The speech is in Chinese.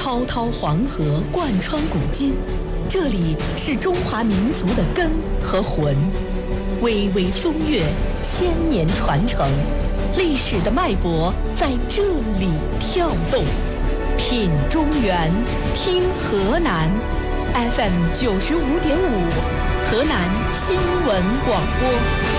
滔滔黄河贯穿古今，这里是中华民族的根和魂。巍巍松岳，千年传承，历史的脉搏在这里跳动。品中原，听河南 ，FM 95.5，河南新闻广播。